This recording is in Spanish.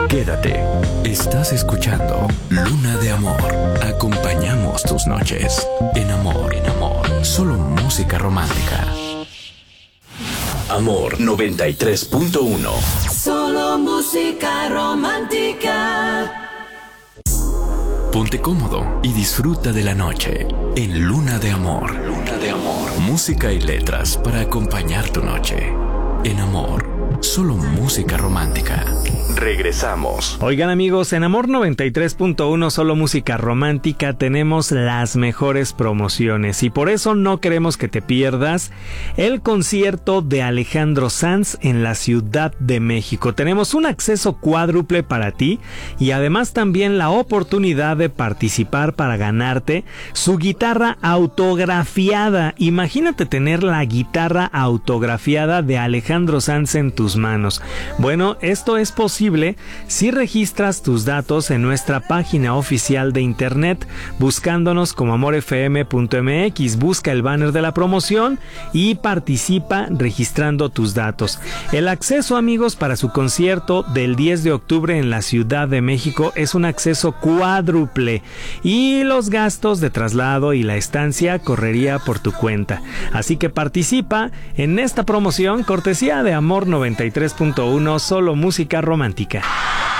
Quédate. Estás escuchando Luna de Amor. Acompañamos tus noches. En amor, solo música romántica. Amor 93.1. Solo música romántica. Ponte cómodo y disfruta de la noche en Luna de Amor. Luna de Amor. Música y letras para acompañar tu noche. En amor, solo música romántica. Regresamos. Oigan amigos, en Amor 93.1 solo música romántica tenemos las mejores promociones y por eso no queremos que te pierdas el concierto de Alejandro Sanz en la Ciudad de México. Tenemos un acceso cuádruple para ti y además también la oportunidad de participar para ganarte su guitarra autografiada. Imagínate tener la guitarra autografiada de Alejandro Sanz en tus manos. Bueno, esto es posible si registras tus datos en nuestra página oficial de internet buscándonos como amorfm.mx. Busca el banner de la promoción y participa registrando tus datos. El acceso, amigos, para su concierto del 10 de octubre en la Ciudad de México es un acceso cuádruple y los gastos de traslado y la estancia correría por tu cuenta. Así que participa en esta promoción cortesía de Amor 93.1 solo música romántica.